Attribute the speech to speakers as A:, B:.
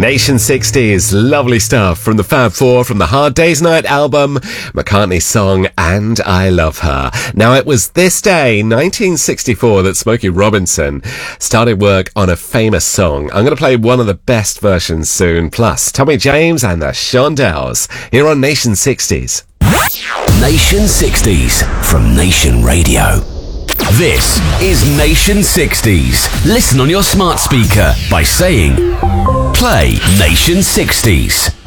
A: Nation 60s, lovely stuff from the Fab Four, from the Hard Day's Night album, McCartney's song, And I Love Her. Now, it was this day, 1964, that Smokey Robinson started work on a famous song. I'm going to play one of the best versions soon, plus Tommy James and the Shondells, here on Nation 60s.
B: Nation 60s from Nation Radio. This is Nation 60s. Listen on your smart speaker by saying, play Nation 60s.